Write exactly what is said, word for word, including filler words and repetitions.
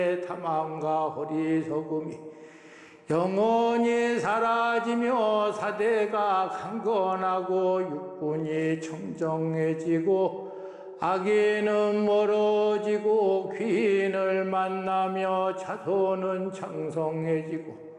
탐함과 어리석음이 영원히 사라지며 사대가 강건하고 육군이 청정해지고 악인은 멀어지고 귀인을 만나며 자손은 창성해지고